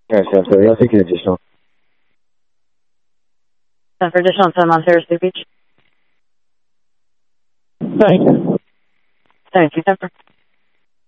Yes, absolutely. I'll take an additional. For additional time on Thursday Beach. Thank you. Thank you, Pepper.